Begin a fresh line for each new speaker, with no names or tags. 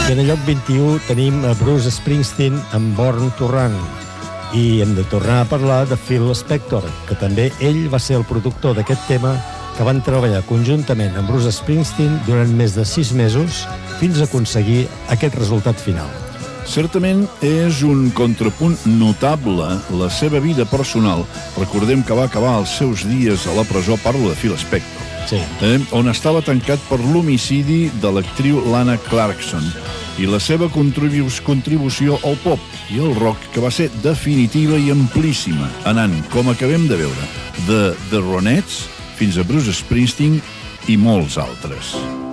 I en el lloc 21 tenim a Bruce Springsteen amb Born to Run. I hem de tornar a parlar de Phil Spector, que també ell va ser el productor d'aquest tema, que van treballar conjuntament amb Bruce Springsteen durant més de 6 mesos fins a aconseguir aquest resultat final.
Certament és un contrapunt notable la seva vida personal. Recordem que va acabar els seus dies a la presó, parlo de Phil Spector,
sí.
On estava tancat per l'homicidi de l'actriu Lana Clarkson i la seva contribució al pop i al rock, que va ser definitiva i amplíssima, anant, com acabem de veure, de The Ronettes fins a Bruce Springsteen i molts altres.